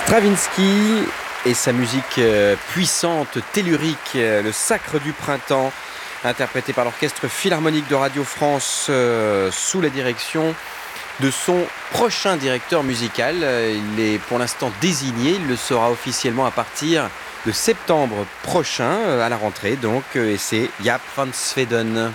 Stravinsky et sa musique puissante, tellurique, le sacre du printemps, interprété par l'Orchestre Philharmonique de Radio France sous la direction de son prochain directeur musical. Il est pour l'instant désigné, il le sera officiellement à partir de septembre prochain, à la rentrée donc, et c'est Jaap van Zweden.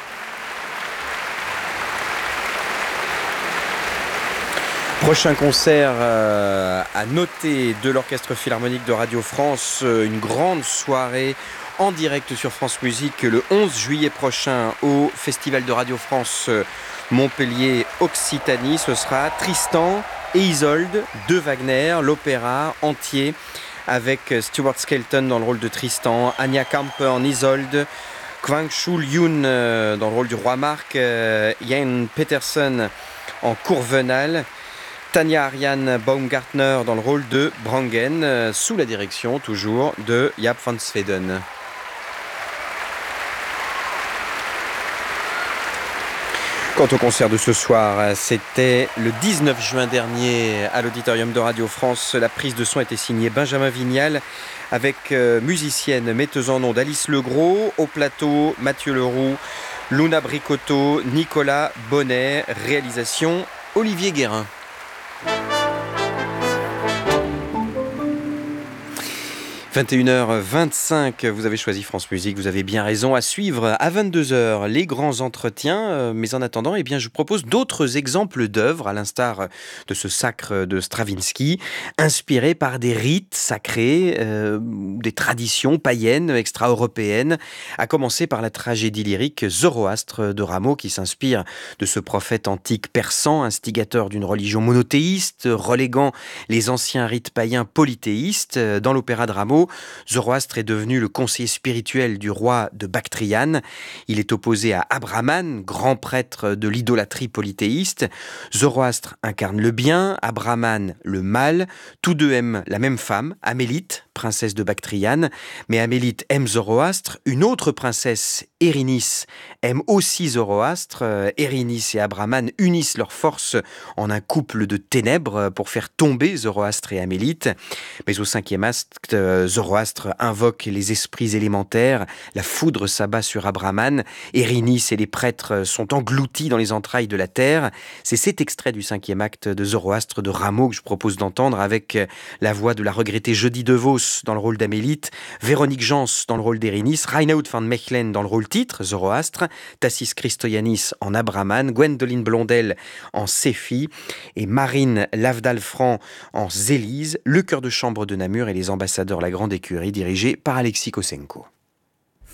Prochain concert à noter de l'Orchestre Philharmonique de Radio France, une grande soirée en direct sur France Musique le 11 juillet prochain au Festival de Radio France Montpellier Occitanie. Ce sera Tristan et Isolde de Wagner, l'opéra entier avec Stuart Skelton dans le rôle de Tristan, Anya Kamper en Isolde, Kwang Chul Yoon dans le rôle du roi Marc, Jan Petersen en Courvenal, Tania Ariane Baumgartner dans le rôle de Brangen, sous la direction toujours de Jaap van Zweden. Quant au concert de ce soir, c'était le 19 juin dernier à l'Auditorium de Radio France. La prise de son était signée Benjamin Vignal avec musicienne, metteuse en ondes Alice Legros, au plateau Mathieu Leroux, Luna Bricotto, Nicolas Bonnet, réalisation Olivier Guérin. 21h25, vous avez choisi France Musique, vous avez bien raison. À suivre à 22h les grands entretiens, mais en attendant, je vous propose d'autres exemples d'œuvres, à l'instar de ce sacre de Stravinsky, inspirés par des rites sacrés, des traditions païennes, extra-européennes, à commencer par la tragédie lyrique Zoroastre de Rameau, qui s'inspire de ce prophète antique persan, instigateur d'une religion monothéiste, reléguant les anciens rites païens polythéistes. Dans l'opéra de Rameau, Zoroastre est devenu le conseiller spirituel du roi de Bactriane. Il est opposé à Abraman, grand prêtre de l'idolâtrie polythéiste. Zoroastre incarne le bien, Abraman le mal. Tous deux aiment la même femme, Amélite, princesse de Bactriane. Mais Amélite aime Zoroastre. Une autre princesse, Érynice, aime aussi Zoroastre. Érynice et Abraman unissent leurs forces en un couple de ténèbres pour faire tomber Zoroastre et Amélite. Mais au cinquième acte, Zoroastre invoque les esprits élémentaires, la foudre s'abat sur Abraman, Érynice et les prêtres sont engloutis dans les entrailles de la terre. C'est cet extrait du cinquième acte de Zoroastre de Rameau que je propose d'entendre avec la voix de la regrettée Jody DeVos dans le rôle d'Amélite, Véronique Jans dans le rôle d'Érynice, Reinoud van Mechelen dans le rôle titre, Zoroastre, Tassis Christoyanis en Abraman, Gwendoline Blondel en Séphi et Marine Lavdal-Franc en Zélise, le chœur de chambre de Namur et les ambassadeurs La Grande Écurie dirigé par Alexis Kosenko.